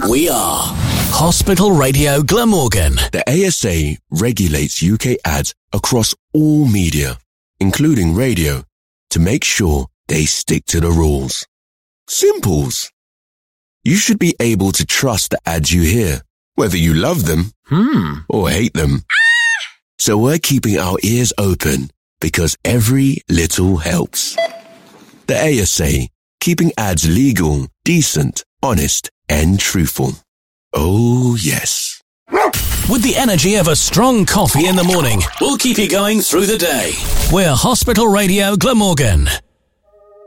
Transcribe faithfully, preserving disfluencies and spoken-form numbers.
We are Hospital Radio Glamorgan. The A S A regulates U K ads across all media, including radio, to make sure they stick to the rules. Simples. You should be able to trust the ads you hear, whether you love them Hmm. or hate them. So we're keeping our ears open because every little helps. The A S A, keeping ads legal, decent, honest, and truthful. Oh, yes. With the energy of a strong coffee in the morning, we'll keep you going through the day. We're Hospital Radio Glamorgan.